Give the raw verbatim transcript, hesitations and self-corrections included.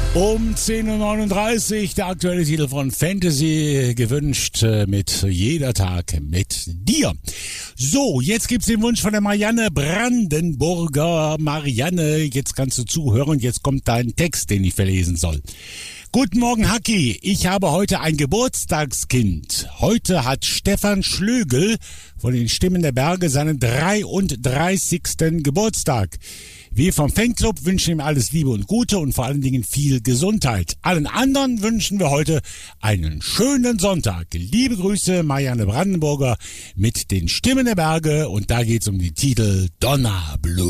Um zehn Uhr neununddreißig der aktuelle Titel von Fantasy, gewünscht mit Jeder Tag mit dir. So, jetzt gibt's den Wunsch von der Marianne Brandenburger. Marianne, jetzt kannst du zuhören, jetzt kommt dein Text, den ich verlesen soll. Guten Morgen, Hacki. Ich habe heute ein Geburtstagskind. Heute hat Stefan Schlögel von den Stimmen der Berge seinen dreiunddreißigsten Geburtstag. Wir vom Fanclub wünschen ihm alles Liebe und Gute und vor allen Dingen viel Gesundheit. Allen anderen wünschen wir heute einen schönen Sonntag. Liebe Grüße, Marianne Brandenburger mit den Stimmen der Berge, und da geht's um den Titel Donnerblut.